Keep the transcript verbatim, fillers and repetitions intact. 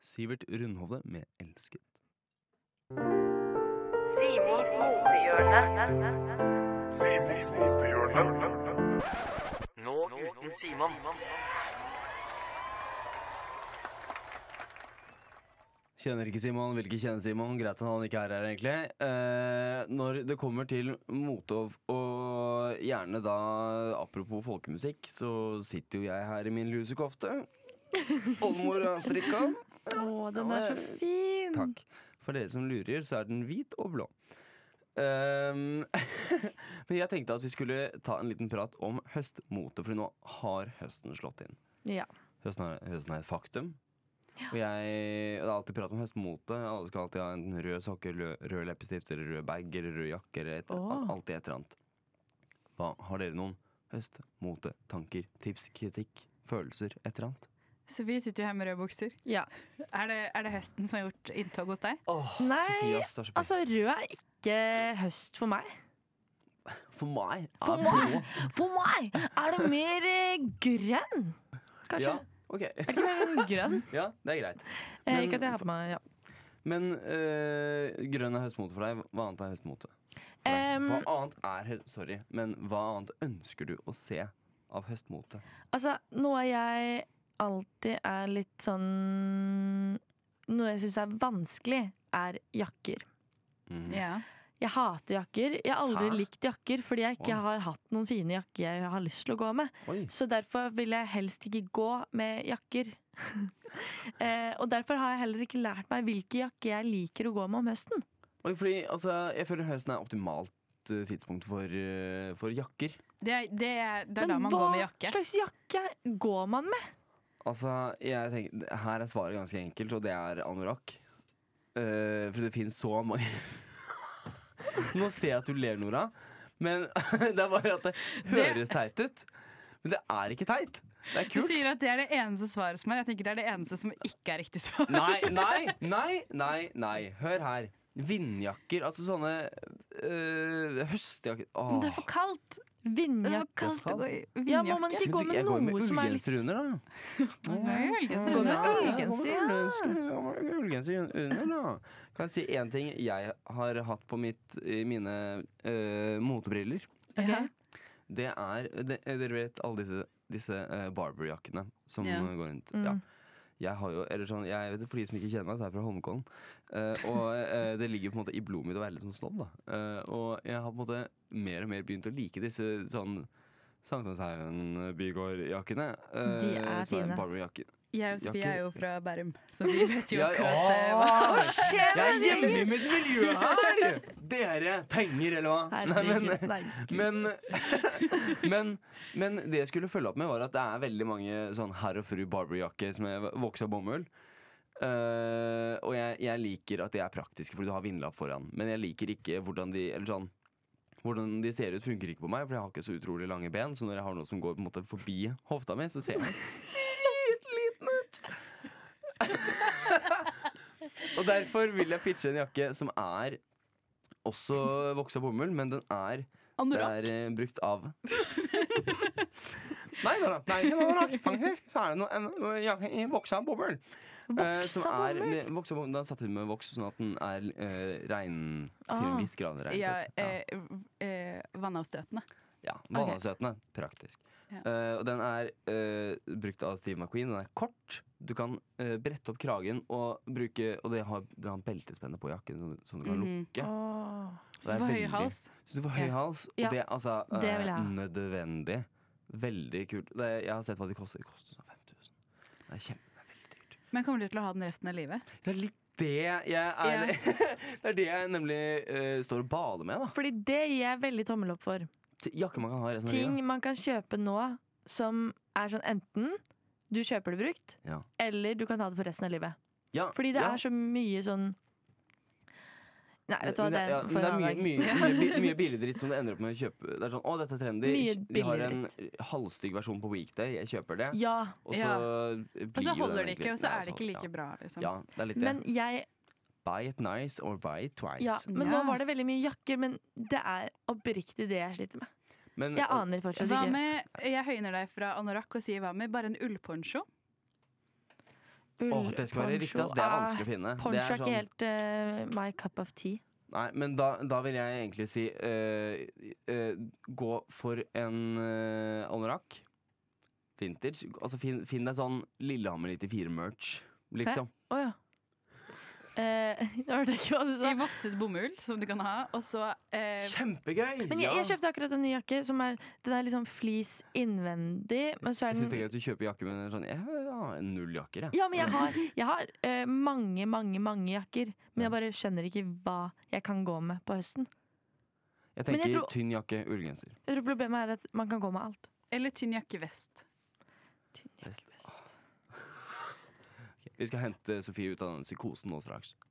Sivert Rundhovde med Elsket. Simons motehjørne. Simons motehjørne. Nå uten Simon. Kjenner ikke Simon, vil ikke kjenne Simon. Greit at han ikke er her egentlig. eh, Når det kommer til mote og, og gjerne da apropos folkemusikk, så sitter jo jeg her i min lusekofte. Oldemor har strikka. Å, den er så fin. Takk. For dere som lurer, så er den hvit og blå. Um, Men jeg tenkte at vi skulle ta en liten prat om høstmote, for nå har høsten slått inn. Ja. Høsten er, høsten er et faktum. Og jeg det er alltid prat om høstmote. Alle skal alltid ha en rød sokke, rød, rød leppestift, eller rød bag, eller rød jakke, eller et, Åh. alltid et eller annet. Hva, har dere noen høstmote, tanker, tips, kritikk, følelser, et eller annet? Så vi sitter jo her med røde bukser. Ja. Er det, er det høsten som har gjort inntog hos deg? Åh, Nei, Sofia, det er så fint. altså rød er ikke høst for meg. For meg For er meg, blå. for meg er det mer eh, grønn. Kanskje. Ja, ok. Er det ikke mer grønn? Ja, det er greit. Eh, Men- ikke at jeg har på meg, ja. Men øh, grønn er høstmote for deg. Hva annet er høstmote? For deg? Em, Hva annet er hø- Sorry, men hva annet ønsker du å se av høstmote? Altså, noe jeg alltid er litt sånn Noe jeg syns er vanskelig, er jakker. Mm. Ja. Jeg hater jakker. Jeg har aldri Hæ? likt jakker fordi jeg ikke Oi. har hatt noen fine jakker jeg har lyst til å gå med. Oi. Så derfor vil jeg helst ikke gå med jakker. eh, og derfor har jeg heller ikke lært meg hvilke jakker jeg liker å gå med om høsten. Oi, fordi altså, jeg føler høsten er optimalt øh, tidspunkt for, øh, for jakker. Det, er- det, er, det er Men da man hva går med jakke. slags jakke går man med? Altså, jeg tenker, her er svaret ganske enkelt, og det er anorakk. Uh, for det finnes så mange Nå ser jeg at du ler, Nora, men det er bare at det høres teit ut. Men det er ikke teit. Det er Du kult. sier at det er det eneste svaret som er. Jeg tenker det er det eneste som ikke er riktig svar. Nei, nei, nei, nei, nei. Hør her. Vindjakker, altså sånne øh, høstjakker. Åh. Men det er for kaldt. Det var Vindjakke. kaldt å gå i Ja, må man vindjakke. ikke gå Men du, med jeg går med noe som er litt ullgenser under, da. Nei, ullgenser Gå under. med ullgenser, ja. ja. Ullgenser under, da. Kan jeg si én ting jeg har hatt på mitt, i mine øh, motebriller? Ok. Det er det, Dere vet alle disse, disse uh, Barber-jakkene som Ja. går rundt. Mm. Ja. Jeg har jo, eller sånn, jeg vet det, For de som ikke kjenner meg, så er jeg fra Holmenkollen. Eh, og eh, det ligger på en måte i blodet mitt å være litt sånn snobb, da. Eh, og jeg har på en måte mer og mer begynt å like disse sånn Sankthanshaugen Bygård-jakkene. eh, De er som fine. Barber-jakker. Jeg og Sofie Jakker. er jo fra Bærum, så vi vet jo Ja, akkurat eh, hva åh, skjer jeg er med hjemme deg? i mitt miljø her! Dere! Penger, eller hva? Herregud, Nei, nei, Gud. men, men, men, men det jeg skulle følge opp med, var at det er veldig mange sånn herr og fru Barber-jakker som er vokst av bomull. Eh, og jeg, jeg liker at de er praktiske, fordi du har vindlapp foran. Men jeg liker ikke hvordan de Eller sånn hvordan de ser ut, funker ikke på meg, for jeg har ikke så utrolig lange ben. Så når jeg har noe som går på en måte forbi hofta mi, så ser jeg dritliten ut. Og derfor vil jeg pitche en jakke som er også vokst av bomull, men den er, det Anorakk. er eh, brukt av Nei, nei, nei, det var anorakk. Faktisk så er det noe, en, noe jakke i vokst av bomull. Eh, som Voksa er bomull? det- voksa bomull. Da satte vi med voks, sånn at den er eh, rein til en Ah. viss grad Ja, regntett. Ja. eh, eh, vannavstøtende. Ja, Vannavstøtende. Praktisk. Ja. Eh, og den er eh, brukt av Steve McQueen. Den er kort. Du kan eh, brette opp kragen og bruke Og det har, den har beltespenne på jakken som, som du kan Mhm. lukke. Åh. Det Så er du får høy veldig- hals. Så du får høy Ja. hals. Og Ja, det, altså, det vil jeg er ha. nødvendig. Veldig kult. Det, jeg har sett hva de koster. De koster sånn fem tusen. Det er kjempe, det er veldig dyrt. Men kommer du til å ha den resten av livet? Det er litt det jeg er Det er det jeg nemlig eh, står og baler med, da. Fordi det gir jeg veldig tommel opp for. Jakke man kan ha resten av Ting livet. man kan kjøpe nå som er sånn enten du kjøper det brukt, Ja. eller du kan ha det for resten av livet. Ja, Fordi det ja. er så mye sånn Nei, vet du hva, Men det ja, er men for det en er mye, annen dag. mye, mye, bi- mye billigdritt som du ender opp med å kjøpe. Det er sånn, å, dette er trendy. Mye De har en billigdritt. halvstygg versjon på Weekday. Jeg kjøper det. Ja, Og så Ja. blir Og så jo holder den det egentlig- ikke, og så Nei, er det ikke like ja. bra. Liksom. Ja, det er litt men det. jeg Buy it nice or buy it twice. ja, Men Ja. nå var det veldig mye jakker, men det er oppriktig det jeg sliter med. Men, Jeg aner fortsatt Hva ikke. med, jeg høyner deg fra anorakk og sier hva med bare en ullponcho? Åh, det skal være riktig, altså. Det er vanskelig å finne. Det Poncho er er ikke sånn- helt eh, my cup of tea. Nei, men da, da vil jeg egentlig si eh, eh, gå for en uh, anorakk. Vintage. Altså finn, finn deg sånn Lillehammer nittifire-merch, liksom. Å ja. Eh, jeg hørte ikke hva du sa. I vokset bomull, som du kan ha, og så eh, Kjempegøy! Men jeg, jeg kjøpte akkurat en ny jakke som er Den er liksom flis innvendig, men så er Jeg syns det er den gøy at du kjøper jakke med sånn Jeg har null jakker, jeg. Ja, men jeg har, jeg har eh, mange, mange, mange jakker. Men jeg bare skjønner ikke hva jeg kan gå med på høsten. Jeg Men jeg tenker tror- tynn jakke, ullgenser. Jeg tror problemet er at man kan gå med alt. Eller tynn jakke vest. Vi skal hente Sofie ut av den psykosen nå straks.